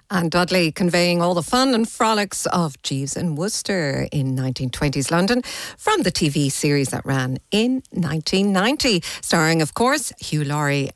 And Dudley conveying all the fun and frolics of Jeeves and Wooster in 1920s London from the TV series that ran in 1990, starring, of course, Hugh Laurie